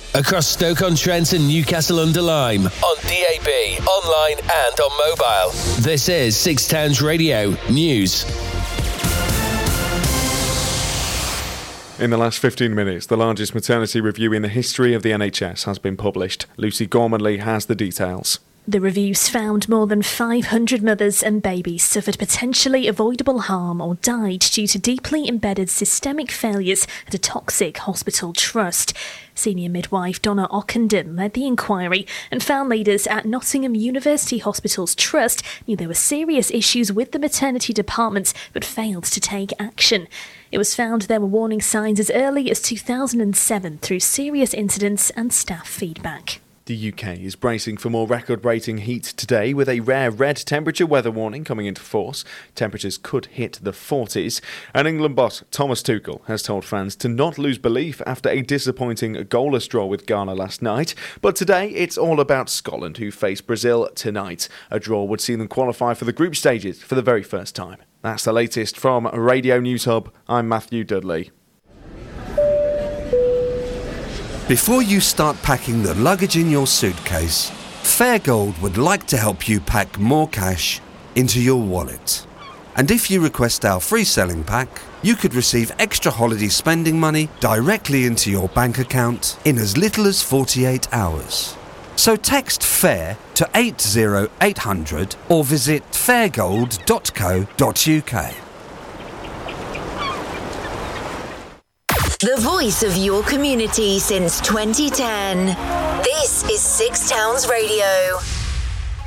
across Stoke-on-Trent and Newcastle-under-Lyme, on DAB, online and on mobile. This is Six Towns Radio News. In the last 15 minutes, the largest maternity review in the history of the NHS has been published. Lucy Gormanley has the details. The reviews found more than 500 mothers and babies suffered potentially avoidable harm or died due to deeply embedded systemic failures at a toxic hospital trust. Senior midwife Donna Ockenden led the inquiry and found leaders at Nottingham University Hospital's trust knew there were serious issues with the maternity departments but failed to take action. It was found there were warning signs as early as 2007 through serious incidents and staff feedback. The UK is bracing for more record-breaking heat today with a rare red temperature weather warning coming into force. Temperatures could hit the 40s. And England boss Thomas Tuchel has told fans to not lose belief after a disappointing goalless draw with Ghana last night. But today it's all about Scotland, who face Brazil tonight. A draw would see them qualify for the group stages for the very first time. That's the latest from Radio News Hub. I'm Matthew Dudley. Before you start packing the luggage in your suitcase, Fairgold would like to help you pack more cash into your wallet. And if you request our free selling pack, you could receive extra holiday spending money directly into your bank account in as little as 48 hours. So text FAIR to 80800 or visit fairgold.co.uk. The voice of your community since 2010. This is Six Towns Radio.